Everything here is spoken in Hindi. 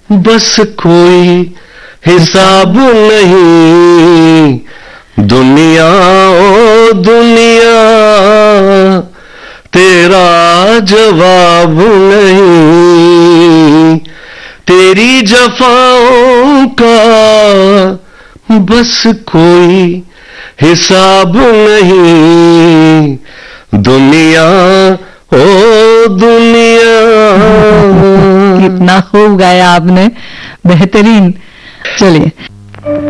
बस कोई हिसाब नहीं, दुनिया ओ दुनिया तेरा जवाब नहीं, तेरी जफाओं का बस कोई हिसाब नहीं, दुनिया ओ दुनिया। कितना खूब गाया आपने, बेहतरीन। चलिए।